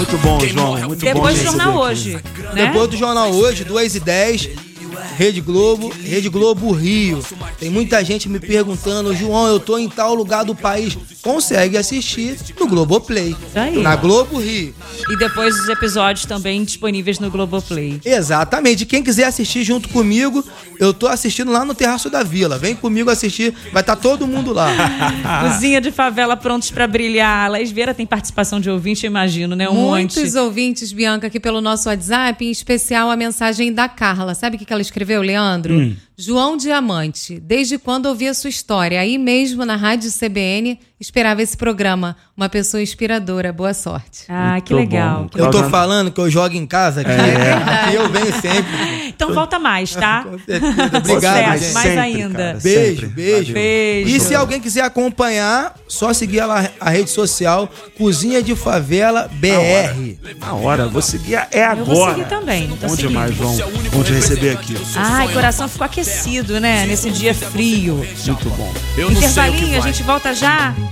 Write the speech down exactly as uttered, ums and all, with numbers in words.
Muito bom, João. Muito Depois bom do Jornal receber Hoje, aqui. né? Depois do Jornal Hoje, duas e dez, Rede Globo, Rede Globo Rio. Tem muita gente me perguntando, João, eu tô em tal lugar do país. Consegue assistir no Globoplay, aí. na Globo Rio. E depois os episódios também disponíveis no Globoplay. Exatamente. Quem quiser assistir junto comigo, eu tô assistindo lá no Terraço da Vila. Vem comigo assistir, vai estar todo mundo lá. Cozinha de Favela prontos pra brilhar. Laís Vieira tem participação de ouvinte, eu imagino, né? Um Muitos monte. ouvintes, Bianca, aqui pelo nosso WhatsApp, em especial a mensagem da Carla. Sabe o que ela escreveu, Leandro? Hum. João Diamante, desde quando ouvi a sua história, aí mesmo na Rádio C B N, esperava esse programa. Uma pessoa inspiradora, boa sorte. Ah, que Muito legal. bom. Que Eu tô legal. falando que eu jogo em casa aqui. É. Aqui eu venho sempre. Então volta mais, tá? Com certeza. Obrigado, Sucesso, gente. mais Sempre, ainda. cara, Beijo, sempre. beijo. Valeu. Beijo. E se alguém quiser acompanhar, só seguir lá a rede social Cozinha de Favela B R. Na hora, vou seguir é agora. Eu vou seguir também, tô Bom seguindo. demais, João. Bom te receber aqui. Ai, coração ficou aquecido, né? Nesse dia frio. Muito bom. Intervalinho, a gente volta já.